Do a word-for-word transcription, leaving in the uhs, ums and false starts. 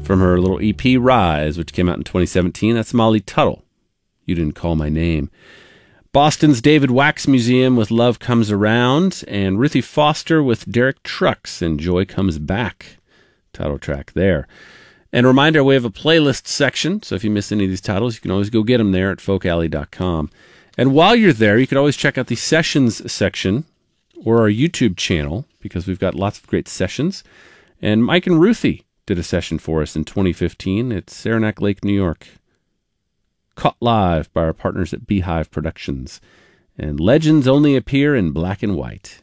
from her little E P Rise, which came out in twenty seventeen. That's Molly Tuttle. You Didn't Call My Name. Boston's David Wax Museum with Love Comes Around, and Ruthie Foster with Derek Trucks and Joy Comes Back. Title track there. And a reminder, we have a playlist section, so if you miss any of these titles, you can always go get them there at folk alley dot com. And while you're there, you can always check out the sessions section or our YouTube channel, because we've got lots of great sessions. And Mike and Ruthie did a session for us in twenty fifteen at Saranac Lake, New York. Caught live by our partners at Beehive Productions. And legends only appear in black and white.